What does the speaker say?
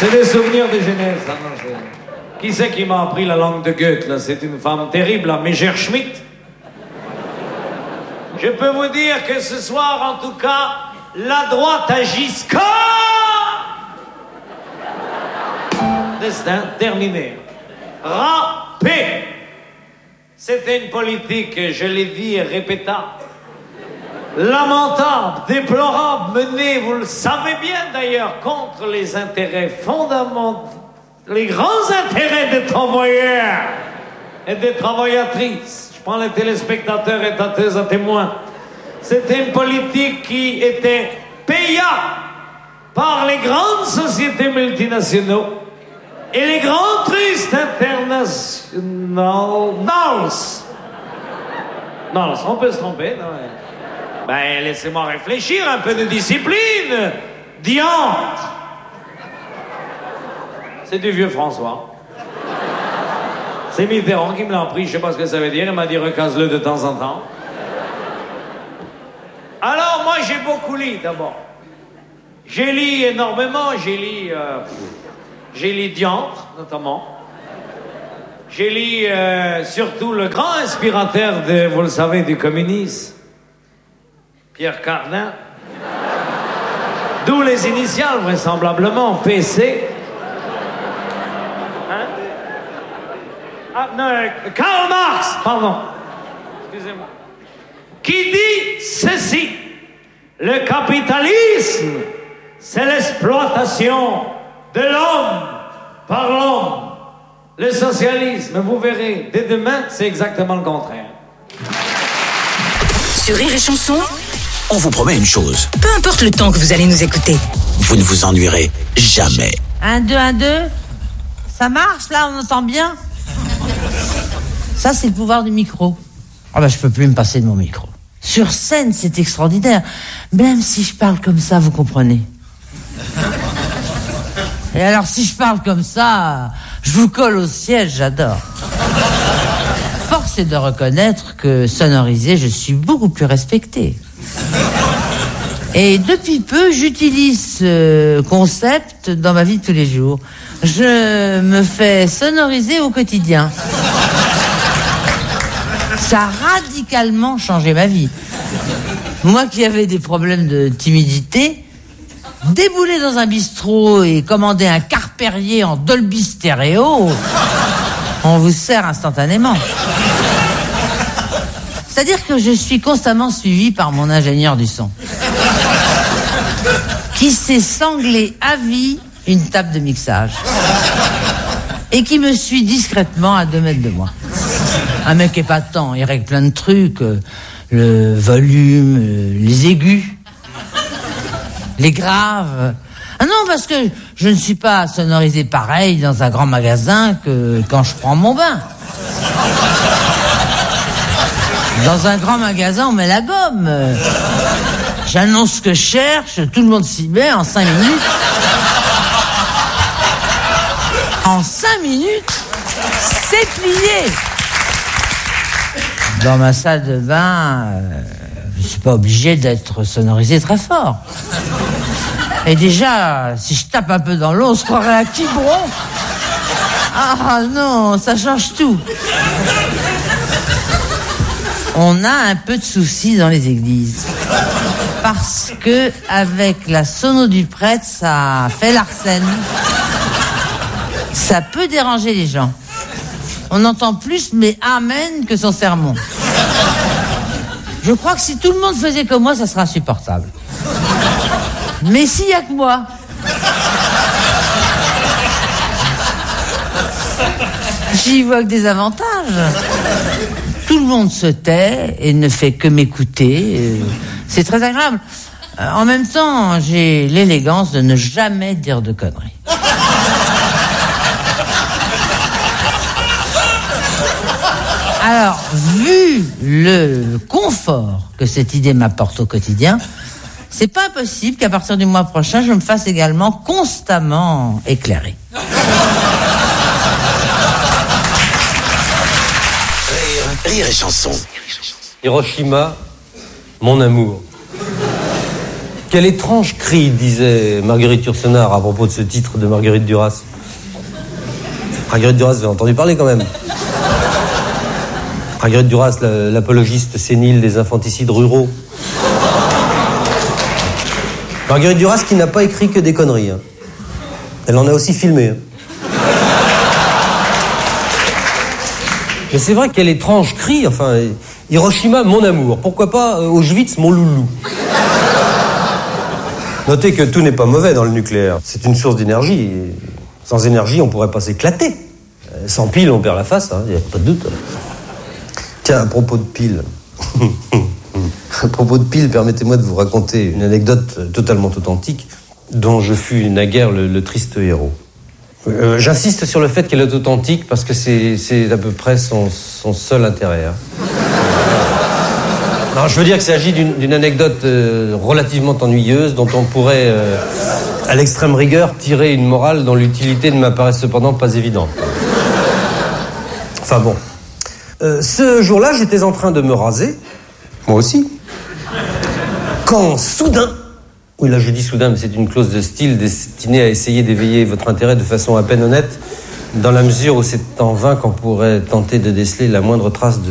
C'est des souvenirs de jeunesse. Hein, qui c'est qui m'a appris la langue de Goethe, là? C'est une femme terrible, là, Messerschmitt. Je peux vous dire que ce soir, en tout cas, la droite à Giscard. Destin terminé. Râpé. C'était une politique, je l'ai dit et répétable, lamentable, déplorable, menée, vous le savez bien d'ailleurs, contre les intérêts fondamentaux, les grands intérêts des travailleurs et des travaillatrices. Je prends les téléspectateurs et tateuses à témoin. C'était une politique qui était payable par les grandes sociétés multinationales et les grands tristes internationaux. Non, on peut se tromper, non? Ben, laissez-moi réfléchir, un peu de discipline. Diantre. C'est du vieux François. C'est Mitterrand qui me l'a appris, je sais pas ce que ça veut dire, il m'a dit recasse-le de temps en temps. Alors, moi, j'ai beaucoup lu, d'abord. J'ai lu énormément, j'ai lu Diantre, notamment. J'ai lu surtout le grand inspirateur de, vous le savez, du communisme, Pierre Cardin. D'où les initiales, vraisemblablement, PC. Hein? Ah, non, Karl Marx, pardon. Excusez-moi. Qui dit ceci: le capitalisme, c'est l'exploitation de l'homme par l'homme. Le socialisme, vous verrez, dès demain, c'est exactement le contraire. Sur Rire et Chanson, on vous promet une chose. Peu importe le temps que vous allez nous écouter, vous ne vous ennuierez jamais. 1, 2, 1, 2. Ça marche, là, on entend bien. Ça, c'est le pouvoir du micro. Ah ben, je peux plus me passer de mon micro. Sur scène, c'est extraordinaire. Même si je parle comme ça, vous comprenez. Et alors, si je parle comme ça, je vous colle au siège, j'adore. Force est de reconnaître que, sonorisé, je suis beaucoup plus respectée. Et depuis peu, j'utilise ce concept dans ma vie de tous les jours. Je me fais sonoriser au quotidien. Ça a radicalement changé ma vie. Moi qui avais des problèmes de timidité, débouler dans un bistrot et commander un quart Perrier en Dolby Stéréo, on vous sert instantanément. C'est-à-dire que je suis constamment suivi par mon ingénieur du son, qui sait sangler à vie une table de mixage et qui me suit discrètement à 2 mètres de moi. Un mec épatant, il règle plein de trucs, le volume, les aigus, les graves. Ah non, parce que je ne suis pas sonorisé pareil dans un grand magasin que quand je prends mon bain. Dans un grand magasin, on met la gomme. J'annonce ce que je cherche, tout le monde s'y met en 5 minutes. En 5 minutes, c'est plié. Dans ma salle de bain, je ne suis pas obligé d'être sonorisé très fort. Et déjà, si je tape un peu dans l'eau, on se croirait à Quiberon. Ah non, ça change tout. On a un peu de soucis dans les églises. Parce que, avec la sono du prêtre, ça fait l'arsène. Ça peut déranger les gens. On entend plus mes amen que son sermon. Je crois que si tout le monde faisait comme moi, ça serait insupportable. Mais s'il n'y a que moi. J'y vois que des avantages. Tout le monde se tait et ne fait que m'écouter. C'est très agréable. En même temps, j'ai l'élégance de ne jamais dire de conneries. Alors, vu le confort que cette idée m'apporte au quotidien, c'est pas impossible qu'à partir du mois prochain, je me fasse également constamment éclairer. Rire et Chanson. Hiroshima, mon amour. Quel étrange cri, disait Marguerite Yourcenar à propos de ce titre de Marguerite Duras. Marguerite Duras, vous avez entendu parler quand même. Marguerite Duras, l'apologiste sénile des infanticides ruraux. Marguerite Duras qui n'a pas écrit que des conneries. Hein. Elle en a aussi filmé. Hein. Mais c'est vrai quel étrange cri, enfin, Hiroshima, mon amour. Pourquoi pas Auschwitz, mon loulou. Notez que tout n'est pas mauvais dans le nucléaire. C'est une source d'énergie. Sans énergie, on pourrait pas s'éclater. Sans pile, on perd la face, hein, y a pas de doute. Tiens, à propos de pile... À propos de pile, permettez-moi de vous raconter une anecdote totalement authentique dont je fus naguère le triste héros. J'insiste sur le fait qu'elle est authentique parce que c'est à peu près son seul intérêt. Hein. Non, je veux dire qu'il s'agit d'une anecdote relativement ennuyeuse dont on pourrait, à l'extrême rigueur, tirer une morale dont l'utilité ne m'apparaît cependant pas évidente. Enfin bon. Ce jour-là, j'étais en train de me raser, moi aussi, quand soudain, oui là je dis soudain, mais c'est une clause de style destinée à essayer d'éveiller votre intérêt de façon à peine honnête, dans la mesure où c'est en vain qu'on pourrait tenter de déceler la moindre trace de